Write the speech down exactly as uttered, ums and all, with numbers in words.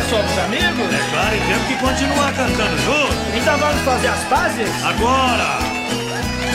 somos amigos? É claro, e temos que continuar cantando juntos. Então vamos fazer as pazes? Agora!